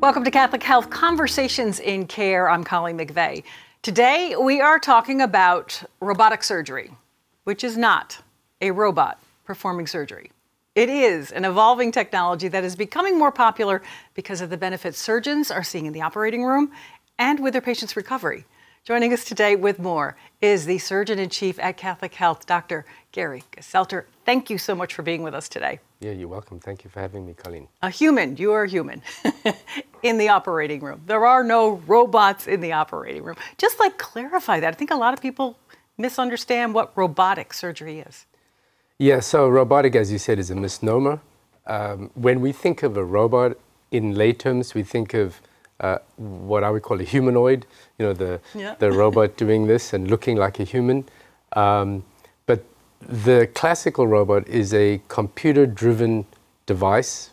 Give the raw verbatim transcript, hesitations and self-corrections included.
Welcome to Catholic Health Conversations in Care. I'm Colleen McVeigh. Today we are talking about robotic surgery, which is not a robot performing surgery. It is an evolving technology that is becoming more popular because of the benefits surgeons are seeing in the operating room and with their patients' recovery. Joining us today with more is the Surgeon-in-Chief at Catholic Health, Doctor Gary Geselter. Thank you so much for being with us today. Yeah, you're welcome. Thank you for having me, Colleen. A human, you are a human, in the operating room. There are no robots in the operating room. Just like clarify that. I think a lot of people misunderstand what robotic surgery is. Yeah, so robotic, as you said, is a misnomer. Um, when we think of a robot, in lay terms, we think of uh, what I would call a humanoid, you know, the, yeah. the robot doing this and looking like a human. Um, but the classical robot is a computer-driven device